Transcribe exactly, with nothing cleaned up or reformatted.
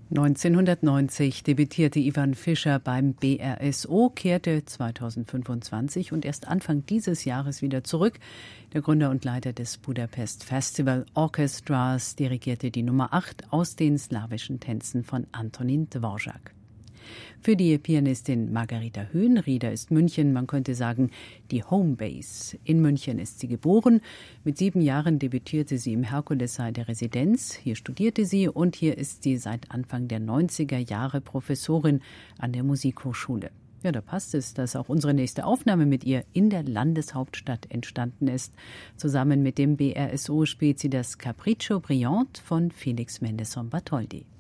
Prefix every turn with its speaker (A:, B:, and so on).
A: neunzehnhundertneunzig debütierte Ivan Fischer beim B R S O, kehrte zweitausendfünfundzwanzig und erst Anfang dieses Jahres wieder zurück. Der Gründer und Leiter des Budapest Festival Orchestras dirigierte die Nummer acht aus den slawischen Tänzen von Antonín Dvořák. Für die Pianistin Margarita Höhenrieder ist München, man könnte sagen, die Homebase. In München ist sie geboren. Mit sieben Jahren debütierte sie im Herkulessaal der Residenz. Hier studierte sie und hier ist sie seit Anfang der neunziger Jahre Professorin an der Musikhochschule. Ja, da passt es, dass auch unsere nächste Aufnahme mit ihr in der Landeshauptstadt entstanden ist. Zusammen mit dem B R S O spielt sie das Capriccio Brillante von Felix Mendelssohn Bartholdy.